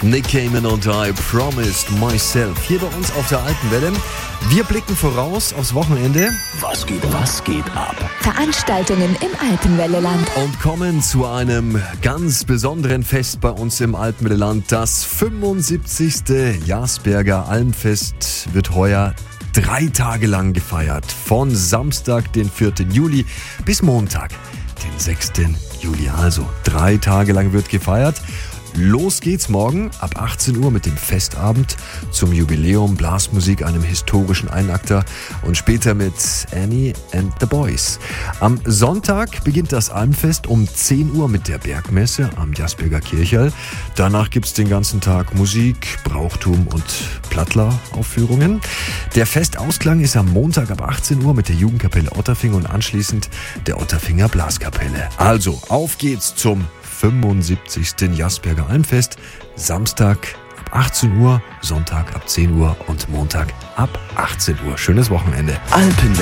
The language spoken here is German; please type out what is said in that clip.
Nick Cayman und I Promised Myself hier bei uns auf der Alpenwelle. Wir blicken voraus aufs Wochenende. Was geht ab? Veranstaltungen im Alpenwelleland. Und kommen zu einem ganz besonderen Fest bei uns im Alpenwelleland. Das 75. Jasperger Almfest wird heuer 3 Tage lang gefeiert. Von Samstag, den 4. Juli bis Montag, den 6. Juli. Also 3 Tage lang wird gefeiert. Los geht's morgen ab 18 Uhr mit dem Festabend zum Jubiläum, Blasmusik, einem historischen Einakter und später mit Annie and the Boys. Am Sonntag beginnt das Almfest um 10 Uhr mit der Bergmesse am Jasperger Kircherl. Danach gibt's den ganzen Tag Musik, Brauchtum und Plattler-Aufführungen. Der Festausklang ist am Montag ab 18 Uhr mit der Jugendkapelle Otterfing und anschließend der Otterfinger Blaskapelle. Also, auf geht's zum 75. Jasperger Almfest. Samstag ab 18 Uhr, Sonntag ab 10 Uhr und Montag ab 18 Uhr. Schönes Wochenende. Alpenwelle.